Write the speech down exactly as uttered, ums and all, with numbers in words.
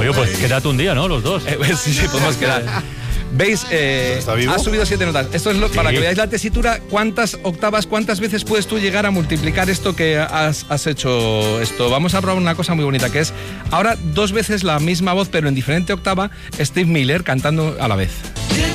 Oye, pues quédate un día, ¿no? Los dos. Eh, pues, sí, sí, podemos quedar. ¿Veis? Eh, ha subido siete notas. Esto es lo, sí. Para que veáis la tesitura, cuántas octavas, cuántas veces puedes tú llegar a multiplicar esto que has, has hecho esto. Vamos a probar una cosa muy bonita, que es ahora dos veces la misma voz, pero en diferente octava, Steve Miller cantando a la vez.